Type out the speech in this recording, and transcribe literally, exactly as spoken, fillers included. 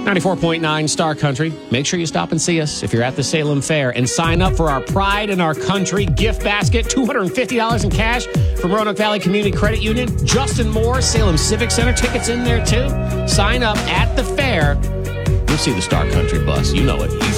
ninety-four point nine Star Country. Make sure you stop and see us if you're at the Salem Fair and sign up for our Pride in Our Country gift basket. two hundred fifty dollars in cash from Roanoke Valley Community Credit Union. Justin Moore, Salem Civic Center tickets in there too. Sign up at the fair. You'll see the Star Country bus. You know it.